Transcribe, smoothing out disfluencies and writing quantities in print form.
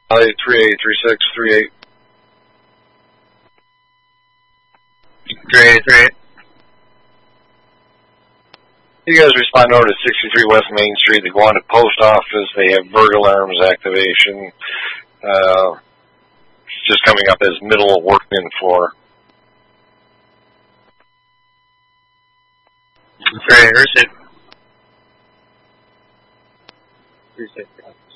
383638. 3838. You guys respond over to 63 West Main Street, the Guana Post Office. They have burglar alarms activation. It's just coming up as middle of workman floor. Great, received.